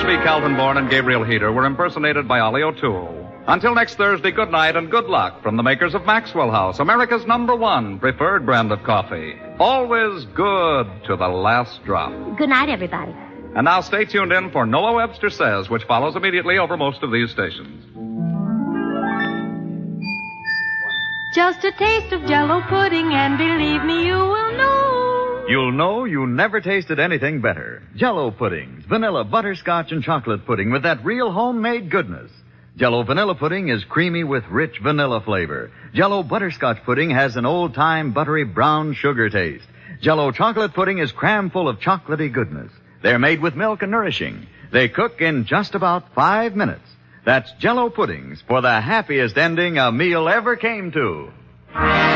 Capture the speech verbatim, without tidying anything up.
B. Calvin-Born and Gabriel Heater were impersonated by Ollie O'Toole. Until next Thursday, good night and good luck from the makers of Maxwell House, America's number one preferred brand of coffee. Always good to the last drop. Good night, everybody. And now stay tuned in for Noah Webster Says, which follows immediately over most of these stations. Just a taste of Jell-O pudding, and believe me, you will know. You'll know you never tasted anything better. Jell-O puddings, vanilla, butterscotch, and chocolate pudding with that real homemade goodness. Jell-O vanilla pudding is creamy with rich vanilla flavor. Jell-O butterscotch pudding has an old-time buttery brown sugar taste. Jell-O chocolate pudding is cram full of chocolatey goodness. They're made with milk and nourishing. They cook in just about five minutes. That's Jell-O puddings for the happiest ending a meal ever came to.